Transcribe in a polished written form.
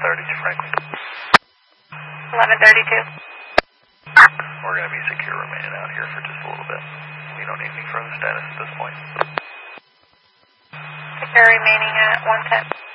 1130 to Franklin. 1132. We're going to be secure remaining out here for just a little bit. We don't need any further status at this point. Secure remaining at 110.